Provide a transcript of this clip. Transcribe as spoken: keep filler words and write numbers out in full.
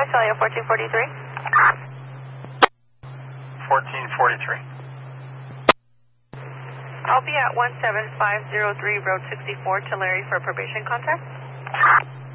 Visalia fourteen forty-three. fourteen forty-three. I'll be at one seven five zero three Road sixty-four, Tulare for probation contact.